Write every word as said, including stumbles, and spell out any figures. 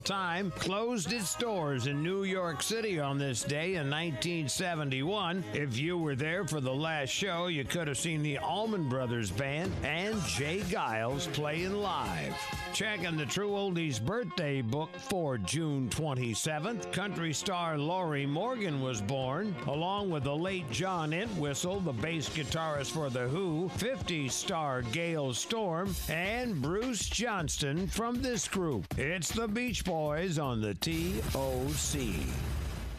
Time closed its doors in New York City on this day in nineteen seventy-one. If you were there for the last show, you could have seen the Allman Brothers Band and Jay Giles playing live. Checking the True Oldies birthday book for June twenty-seventh, country star Lorrie Morgan was born, along with the late John Entwistle, the bass guitarist for The Who, fifties star Gail Storm, and Bruce Johnston from this group. It's the Beach Boys on the T O C.